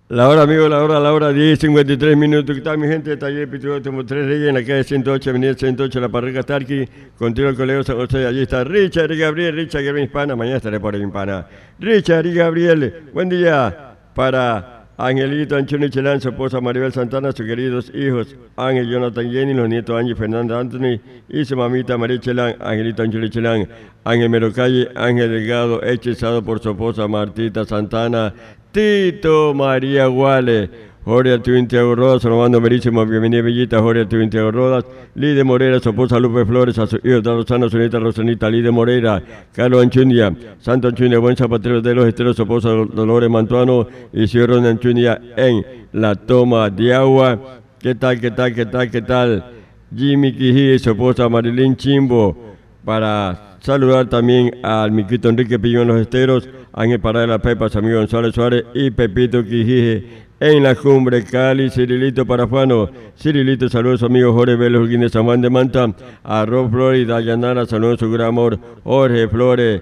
La hora, amigo, la hora 10:53 minutos. ¿Qué tal, mi gente? Taller Pitrugo, tenemos 3 Reyes en la calle 108, avenida 108, La Parroquia Tarqui. Contigo el colega San José. Allí está Richard y Gabriel. Richard, Gabriel Hispana. Mañana estaré por Hispana. Richard y Gabriel, buen día para Angelito Anchuni Chelán, su esposa Maribel Santana, sus queridos hijos Ángel, Jonathan, Jenny, los nietos Ángel, Fernanda, Anthony y su mamita María Chelán, Angelito Anchuni Chelán, Ángel Merocalle, Ángel Delgado, hechizado por su esposa Martita Santana, Tito María Guale, Jorge Arturo Tiago Rodas, Romando Verísimo, bienvenida Bellita, Jorge Arturo Tiago Rodas, Lide Moreira, su esposa Lupe Flores, a su hijo Rosana, su nieta Rosanita, Lide Moreira, Carlos Anchundia, Santo Anchundia, buen zapatero de los esteros, su esposa Dolores Mantuano y su hijo Anchundia en la toma de agua. ¿Qué tal? Jimmy Quijí y su esposa Marilyn Chimbo, para saludar también al Miquito Enrique Pillón en los esteros, Ángel Parada de la Pepa, su amigo González Suárez y Pepito Quijije en la cumbre Cali, Cirilito Parafano, Cirilito, saludos a su amigo Jorge Vélez Holguín de San Juan de Manta, a Rob Flores y Dayanara, saludos a su gran amor, Jorge Flores,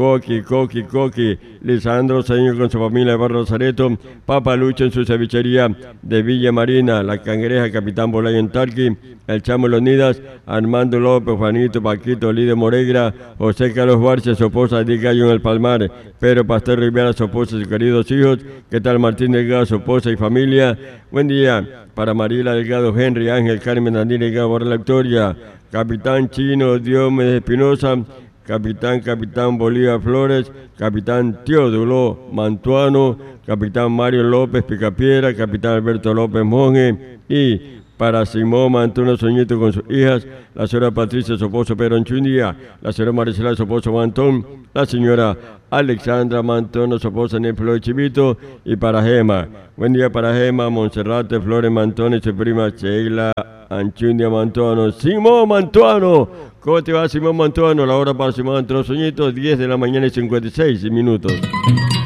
Coqui, Lisandro Señor con su familia de Barrio Zareto, Papalucho en su cevichería de Villa Marina, La Cangreja, Capitán Bolaño en Tarqui, El Chamo Leonidas, Armando López, Juanito, Paquito, Lidia Moreira, José Carlos Barcia, su esposa Edith Gallo en el Palmar, Pedro Pastor Rivera, su esposa y sus queridos hijos, ¿qué tal Martín Delgado, su esposa y familia? Buen día para Mariela Delgado, Henry, Ángel, Carmen, Daniel Delgado, Borra la Victoria, Capitán Chino, Diomedes Espinosa, Capitán Bolívar Flores, Capitán Teodulo Mantuano, Capitán Mario López Picapiedra, Capitán Alberto López Monge y para Simón Mantuano Soñito con sus hijas, la señora Patricia, su esposo Pedro Anchundia, la señora Maricela, su esposo Mantón, la señora Alexandra Mantono, su esposa Nel Flores Chivito y para Gema. Buen día para Gema, Monserrate Flores Mantón y su prima Sheila Anchundia Mantuano. Simón Mantuano, ¿cómo te va Simón Mantuano? La hora para Simón Mantuano Soñito, 10 de la mañana y 56 minutos.